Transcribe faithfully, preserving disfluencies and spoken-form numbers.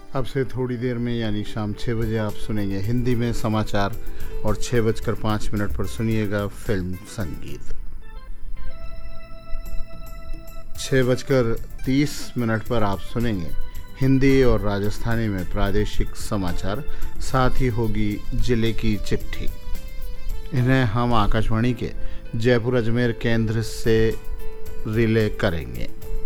अब से थोड़ी देर में यानी शाम छः बजे आप सुनेंगे हिंदी में समाचार और छः बजकर पाँच मिनट पर सुनिएगा फिल्म संगीत। छः बजकर तीस मिनट पर आप सुनेंगे हिंदी और राजस्थानी में प्रादेशिक समाचार, साथ ही होगी जिले की चिट्ठी। इन्हें हम आकाशवाणी के जयपुर अजमेर केंद्र से रिले करेंगे।